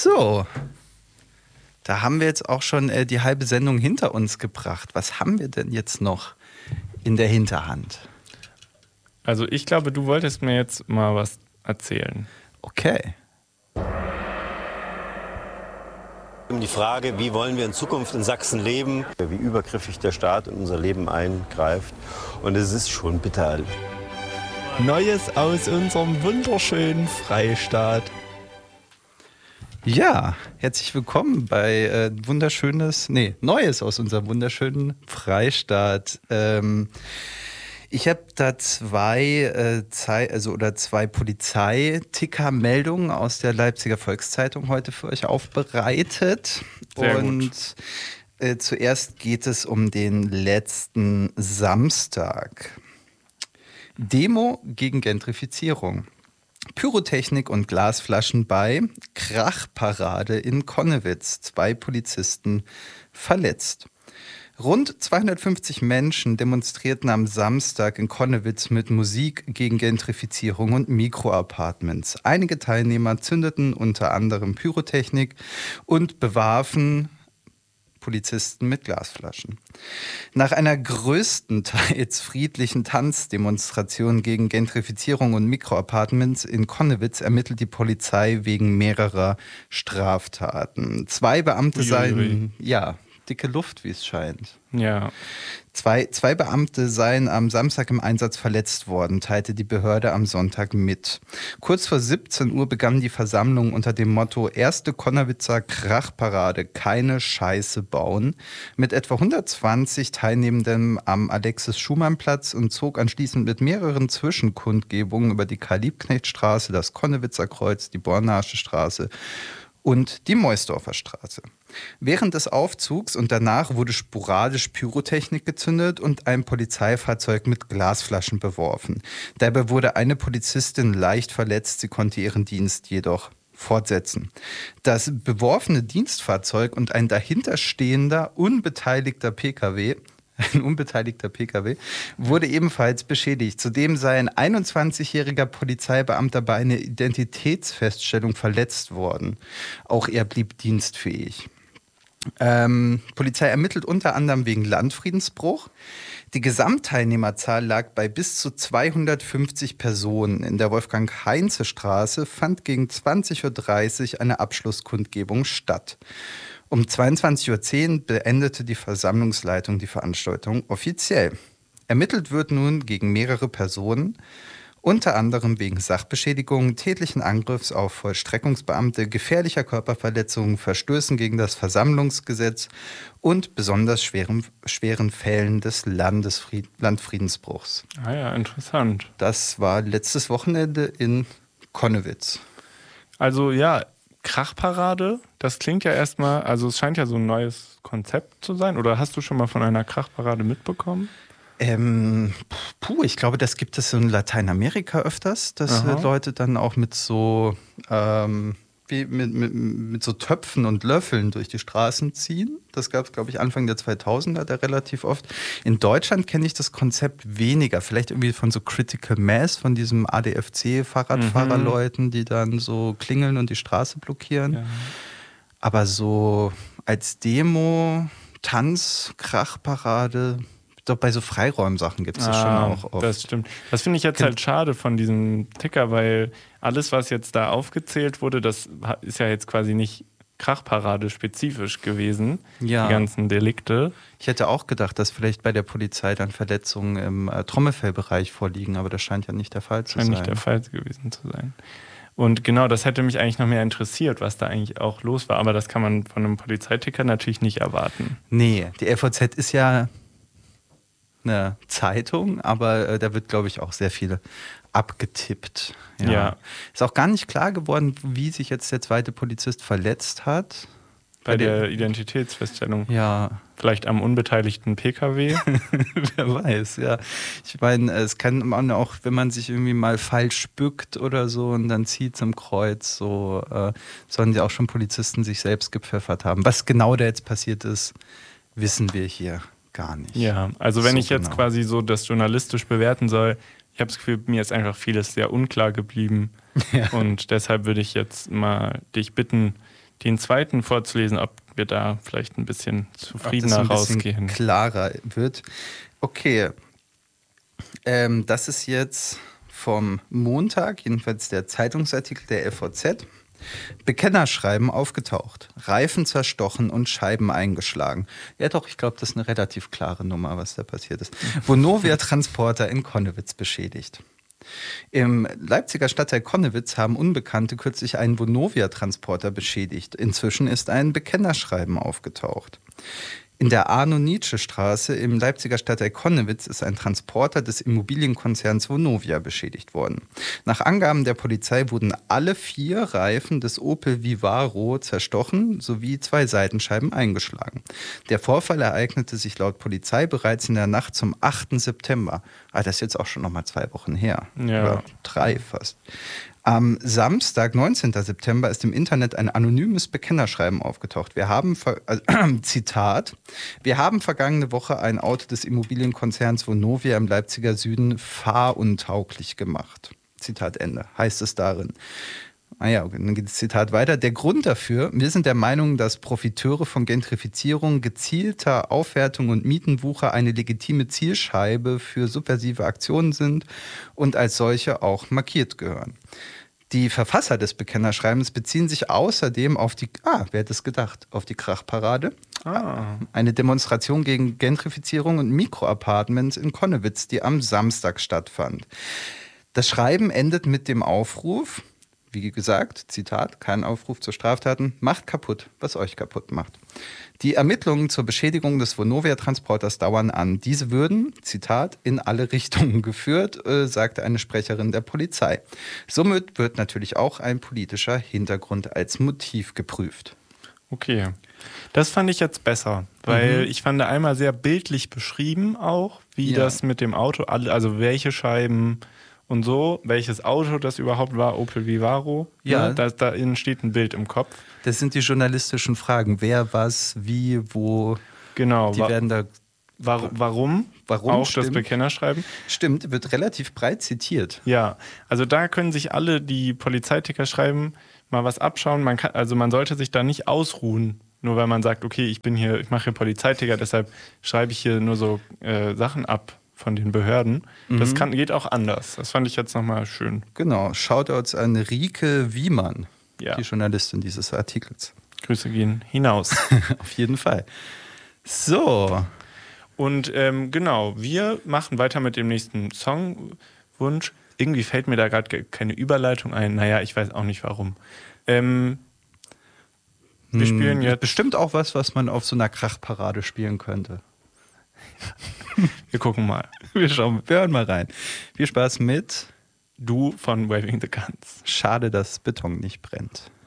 So, da haben wir jetzt auch schon die halbe Sendung hinter uns gebracht. Was haben wir denn jetzt noch in der Hinterhand? Also ich glaube, du wolltest mir jetzt mal was erzählen. Okay. Die Frage, wie wollen wir in Zukunft in Sachsen leben, wie übergriffig der Staat in unser Leben eingreift. Und es ist schon bitter. Neues aus unserem wunderschönen Freistaat. Ja, herzlich willkommen bei Neues aus unserem wunderschönen Freistaat. Ich habe da zwei Polizeiticker-Meldungen aus der Leipziger Volkszeitung heute für euch aufbereitet. Sehr Und zuerst geht es um den letzten Samstag. Demo gegen Gentrifizierung. Pyrotechnik und Glasflaschen bei Krachparade in Connewitz. 2 Polizisten verletzt. Rund 250 Menschen demonstrierten am Samstag in Connewitz mit Musik gegen Gentrifizierung und Mikroapartments. Einige Teilnehmer zündeten unter anderem Pyrotechnik und bewarfen Polizisten mit Glasflaschen. Nach einer größtenteils friedlichen Tanzdemonstration gegen Gentrifizierung und Mikroapartments in Connewitz ermittelt die Polizei wegen mehrerer Straftaten. 2 Beamte seien, dicke Luft, wie es scheint. Ja. Zwei Beamte seien am Samstag im Einsatz verletzt worden, teilte die Behörde am Sonntag mit. Kurz vor 17 Uhr begann die Versammlung unter dem Motto Erste Connewitzer Krachparade, keine Scheiße bauen, mit etwa 120 Teilnehmenden am Alexis-Schumann-Platz und zog anschließend mit mehreren Zwischenkundgebungen über die Karl-Liebknecht-Straße, das Connewitzer Kreuz, die Bornasche Straße und die Meusdorfer Straße. Während des Aufzugs und danach wurde sporadisch Pyrotechnik gezündet und ein Polizeifahrzeug mit Glasflaschen beworfen. Dabei wurde eine Polizistin leicht verletzt, sie konnte ihren Dienst jedoch fortsetzen. Das beworfene Dienstfahrzeug und ein dahinterstehender, unbeteiligter Pkw wurde ebenfalls beschädigt. Zudem sei ein 21-jähriger Polizeibeamter bei einer Identitätsfeststellung verletzt worden. Auch er blieb dienstfähig. Polizei ermittelt unter anderem wegen Landfriedensbruch. Die Gesamtteilnehmerzahl lag bei bis zu 250 Personen. In der Wolfgang-Heinze-Straße fand gegen 20.30 Uhr eine Abschlusskundgebung statt. Um 22.10 Uhr beendete die Versammlungsleitung die Veranstaltung offiziell. Ermittelt wird nun gegen mehrere Personen, unter anderem wegen Sachbeschädigung, tätlichen Angriffs auf Vollstreckungsbeamte, gefährlicher Körperverletzung, Verstößen gegen das Versammlungsgesetz und besonders schweren Fällen des Landfriedensbruchs. Ah ja, interessant. Das war letztes Wochenende in Connewitz. Also ja, Krachparade, das klingt ja erstmal, also es scheint ja so ein neues Konzept zu sein. Oder hast du schon mal von einer Krachparade mitbekommen? Ich glaube, das gibt es in Lateinamerika öfters, dass Leute dann auch mit so mit so Töpfen und Löffeln durch die Straßen ziehen. Das gab es, glaube ich, Anfang der 2000er da relativ oft. In Deutschland kenne ich das Konzept weniger. Vielleicht irgendwie von so Critical Mass, von diesem ADFC-Fahrradfahrerleuten, die dann so klingeln und die Straße blockieren. Ja. Aber so als Demo, Tanz, Krachparade, doch bei so Freiräumsachen gibt es das schon auch oft. Das stimmt. Das finde ich jetzt halt schade von diesem Ticker, weil alles, was jetzt da aufgezählt wurde, das ist ja jetzt quasi nicht Krachparade spezifisch gewesen, ja. Die ganzen Delikte. Ich hätte auch gedacht, dass vielleicht bei der Polizei dann Verletzungen im Trommelfellbereich vorliegen, aber das scheint ja nicht der Fall zu sein. Scheint nicht der Fall gewesen zu sein. Und genau, das hätte mich eigentlich noch mehr interessiert, was da eigentlich auch los war. Aber das kann man von einem Polizeiticker natürlich nicht erwarten. Nee, die LVZ ist ja eine Zeitung, aber da wird, glaube ich, auch sehr viel abgetippt. Ja. Ist auch gar nicht klar geworden, wie sich jetzt der zweite Polizist verletzt hat. Bei der Identitätsfeststellung. Ja. Vielleicht am unbeteiligten Pkw. Wer weiß, ja. Ich meine, es kann man auch, wenn man sich irgendwie mal falsch bückt oder so und dann zieht es im Kreuz, so sollen ja auch schon Polizisten sich selbst gepfeffert haben. Was genau da jetzt passiert ist, wissen wir hier gar nicht. Ja, also wenn so ich jetzt genau quasi so das journalistisch bewerten soll, ich habe das Gefühl, mir ist einfach vieles sehr unklar geblieben. Ja. Und deshalb würde ich jetzt mal dich bitten, den zweiten vorzulesen, ob wir da vielleicht ein bisschen zufriedener rausgehen. Klarer wird. Okay. Das ist jetzt vom Montag, jedenfalls der Zeitungsartikel der FOZ. Bekennerschreiben aufgetaucht, Reifen zerstochen und Scheiben eingeschlagen. Ja doch, ich glaube, das ist eine relativ klare Nummer, was da passiert ist. Vonovia-Transporter in Connewitz beschädigt. Im Leipziger Stadtteil Connewitz haben Unbekannte kürzlich einen Vonovia-Transporter beschädigt. Inzwischen ist ein Bekennerschreiben aufgetaucht. In der Arno-Nietzsche-Straße im Leipziger Stadtteil Connewitz ist ein Transporter des Immobilienkonzerns Vonovia beschädigt worden. Nach Angaben der Polizei wurden alle 4 Reifen des Opel Vivaro zerstochen sowie 2 Seitenscheiben eingeschlagen. Der Vorfall ereignete sich laut Polizei bereits in der Nacht zum 8. September. Das ist jetzt auch schon nochmal 2 Wochen her. Ja. Oder 3 fast. Am Samstag, 19. September, ist im Internet ein anonymes Bekennerschreiben aufgetaucht. Zitat, wir haben vergangene Woche ein Auto des Immobilienkonzerns Vonovia im Leipziger Süden fahruntauglich gemacht. Zitat Ende, heißt es darin. Dann geht das Zitat weiter. Der Grund dafür, wir sind der Meinung, dass Profiteure von Gentrifizierung, gezielter Aufwertung und Mietenwucher eine legitime Zielscheibe für subversive Aktionen sind und als solche auch markiert gehören. Die Verfasser des Bekennerschreibens beziehen sich außerdem auf die, wer hätte es gedacht, auf die Krachparade. Eine Demonstration gegen Gentrifizierung und Mikroapartments in Connewitz, die am Samstag stattfand. Das Schreiben endet mit dem Aufruf, wie gesagt, Zitat, kein Aufruf zu Straftaten, macht kaputt, was euch kaputt macht. Die Ermittlungen zur Beschädigung des Vonovia-Transporters dauern an. Diese würden, Zitat, in alle Richtungen geführt, sagte eine Sprecherin der Polizei. Somit wird natürlich auch ein politischer Hintergrund als Motiv geprüft. Okay, das fand ich jetzt besser, weil ich fand einmal sehr bildlich beschrieben auch, wie das mit dem Auto, also welche Scheiben und so, welches Auto das überhaupt war, Opel Vivaro. Ja. Da entsteht ein Bild im Kopf. Das sind die journalistischen Fragen. Wer, was, wie, wo. Genau. Die werden da. Warum auch stimmt. Das Bekennerschreiben. Stimmt, wird relativ breit zitiert. Ja, also da können sich alle, die Polizeiticker schreiben, mal was abschauen. Man sollte sich da nicht ausruhen, nur weil man sagt, okay, ich mache hier Polizeiticker, deshalb schreibe ich hier nur so Sachen ab von den Behörden. Das geht auch anders. Das fand ich jetzt nochmal schön. Genau. Shoutouts an Rike Wiemann, die Journalistin dieses Artikels. Grüße gehen hinaus. Auf jeden Fall. So. Und genau, wir machen weiter mit dem nächsten Songwunsch. Irgendwie fällt mir da gerade keine Überleitung ein. Naja, ich weiß auch nicht warum. Wir spielen jetzt... Bestimmt auch was man auf so einer Krachparade spielen könnte. Wir gucken mal. Wir hören mal rein. Viel Spaß mit Du von Waving the Guns. Schade, dass Beton nicht brennt.